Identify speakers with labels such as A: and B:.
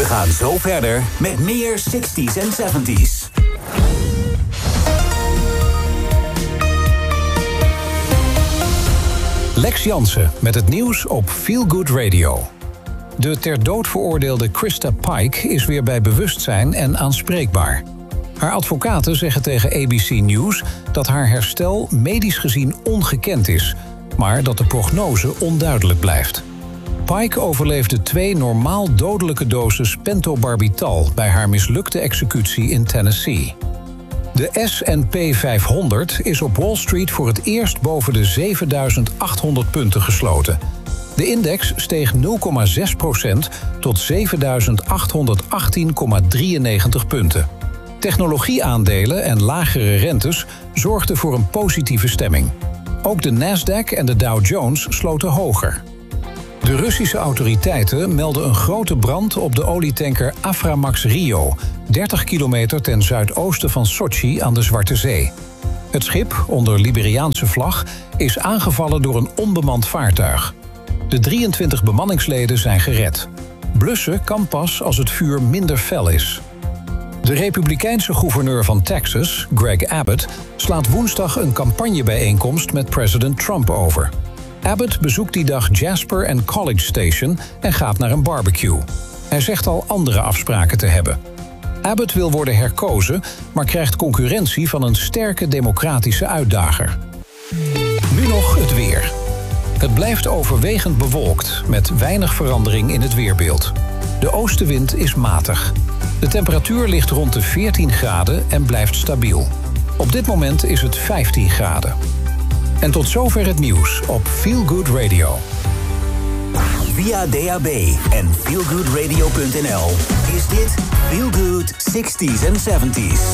A: gaan zo verder met meer 60s en 70s.
B: Lex Jansen met het nieuws op Feel Good Radio. De ter dood veroordeelde Krista Pike is weer bij bewustzijn en aanspreekbaar. Haar advocaten zeggen tegen ABC News dat haar herstel medisch gezien ongekend is, maar dat de prognose onduidelijk blijft. Pike overleefde 2 normaal dodelijke doses pentobarbital bij haar mislukte executie in Tennessee. De S&P 500 is op Wall Street voor het eerst boven de 7.800 punten gesloten. De index steeg 0,6% tot 7.818,93 punten. Technologieaandelen en lagere rentes zorgden voor een positieve stemming. Ook de Nasdaq en de Dow Jones sloten hoger. De Russische autoriteiten melden een grote brand op de olietanker Aframax Rio, 30 kilometer ten zuidoosten van Sochi aan de Zwarte Zee. Het schip, onder Liberiaanse vlag, is aangevallen door een onbemand vaartuig. De 23 bemanningsleden zijn gered. Blussen kan pas als het vuur minder fel is. De republikeinse gouverneur van Texas, Greg Abbott, slaat woensdag een campagnebijeenkomst met president Trump over. Abbott bezoekt die dag Jasper en College Station en gaat naar een barbecue. Hij zegt al andere afspraken te hebben. Abbott wil worden herkozen, maar krijgt concurrentie van een sterke democratische uitdager. Nu nog het weer. Het blijft overwegend bewolkt, met weinig verandering in het weerbeeld. De oostenwind is matig. De temperatuur ligt rond de 14 graden en blijft stabiel. Op dit moment is het 15 graden. En tot zover het nieuws op Feel Good Radio.
A: Via DAB en feelgoodradio.nl is dit Feel Good 60s en 70s.